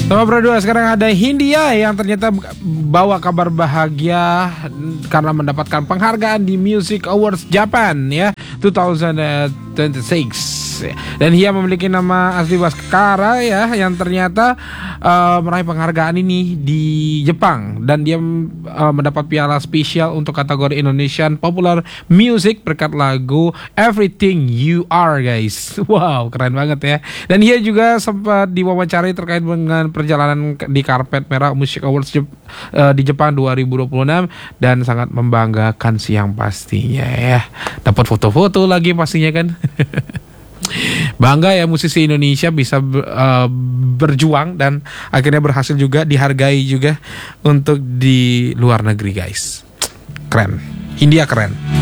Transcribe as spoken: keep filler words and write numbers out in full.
Nomor berdua sekarang ada Hindia yang ternyata bawa kabar bahagia karena mendapatkan penghargaan di Music Awards Japan ya dua ribu dua puluh enam. Dan dia memiliki nama asli Baskara ya yang ternyata uh, meraih penghargaan ini di Jepang, dan dia uh, mendapat piala spesial untuk kategori Indonesian Popular Music berkat lagu Everything You Are, guys. Wow, keren banget ya. Dan dia juga sempat diwawancari terkait dengan perjalanan di karpet merah Music Awards Jep, uh, di Jepang dua ribu dua puluh enam, dan sangat membanggakan sih yang pastinya ya. Dapat foto-foto lagi pastinya kan. Bangga ya musisi Indonesia bisa uh, berjuang dan akhirnya berhasil juga dihargai juga untuk di luar negeri, guys. Keren. Hindia keren.